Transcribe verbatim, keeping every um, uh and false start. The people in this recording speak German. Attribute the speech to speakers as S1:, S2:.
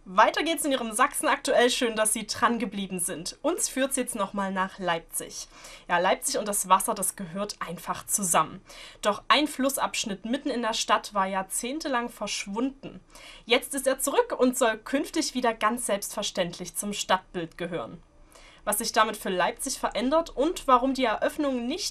S1: Weiter geht's in Ihrem Sachsen aktuell. Schön, dass Sie dran geblieben sind. Uns führt's jetzt nochmal nach Leipzig. Ja, Leipzig und das Wasser, das gehört einfach zusammen. Doch ein Flussabschnitt mitten in der Stadt war jahrzehntelang verschwunden. Jetzt ist er zurück und soll künftig wieder ganz selbstverständlich zum Stadtbild gehören. Was sich damit für Leipzig verändert und warum die Eröffnung nicht